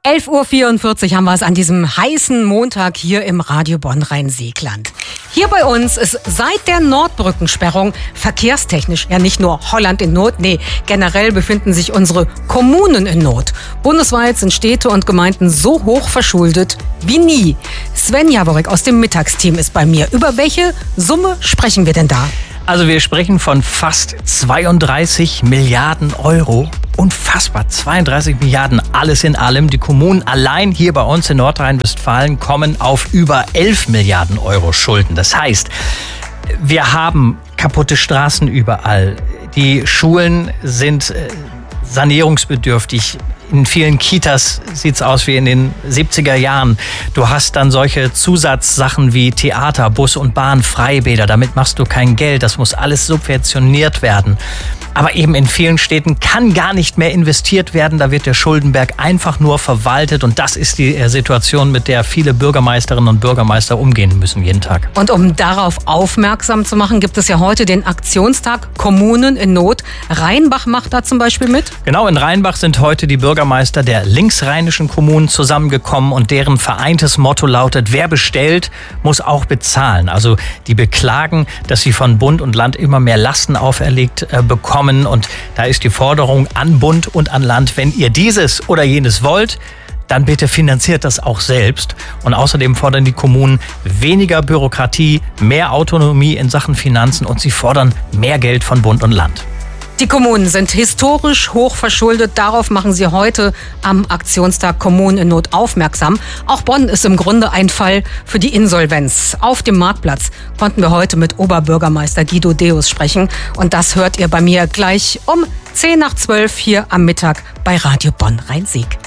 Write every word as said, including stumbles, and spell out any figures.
elf Uhr vierundvierzig haben wir es an diesem heißen Montag hier im Radio Bonn-Rhein-Sieg-Land. Hier bei uns ist seit der Nordbrückensperrung verkehrstechnisch ja nicht nur Holland in Not, nee, generell befinden sich unsere Kommunen in Not. Bundesweit sind Städte und Gemeinden so hoch verschuldet wie nie. Sven Jaworek aus dem Mittagsteam ist bei mir. Über welche Summe sprechen wir denn da? Also wir sprechen von fast zweiunddreißig Milliarden Euro. Unfassbar, zweiunddreißig Milliarden, alles in allem. Die Kommunen allein hier bei uns in Nordrhein-Westfalen kommen auf über elf Milliarden Euro Schulden. Das heißt, wir haben kaputte Straßen überall. Die Schulen sind sanierungsbedürftig. In vielen Kitas sieht's aus wie in den siebziger Jahren. Du hast dann solche Zusatzsachen wie Theater, Bus und Bahn, Freibäder. Damit machst du kein Geld. Das muss alles subventioniert werden. Aber eben in vielen Städten kann gar nicht mehr investiert werden. Da wird der Schuldenberg einfach nur verwaltet. Und das ist die Situation, mit der viele Bürgermeisterinnen und Bürgermeister umgehen müssen jeden Tag. Und um darauf aufmerksam zu machen, gibt es ja heute den Aktionstag Kommunen in Not. Rheinbach macht da zum Beispiel mit? Genau, in Rheinbach sind heute die Bürgermeister der linksrheinischen Kommunen zusammengekommen. Und deren vereintes Motto lautet, wer bestellt, muss auch bezahlen. Also die beklagen, dass sie von Bund und Land immer mehr Lasten auferlegt äh, bekommen. Und da ist die Forderung an Bund und an Land, wenn ihr dieses oder jenes wollt, dann bitte finanziert das auch selbst. Und außerdem fordern die Kommunen weniger Bürokratie, mehr Autonomie in Sachen Finanzen und sie fordern mehr Geld von Bund und Land. Die Kommunen sind historisch hoch verschuldet. Darauf machen sie heute am Aktionstag Kommunen in Not aufmerksam. Auch Bonn ist im Grunde ein Fall für die Insolvenz. Auf dem Marktplatz konnten wir heute mit Oberbürgermeister Guido Deus sprechen. Und das hört ihr bei mir gleich um zehn nach zwölf hier am Mittag bei Radio Bonn-Rhein-Sieg.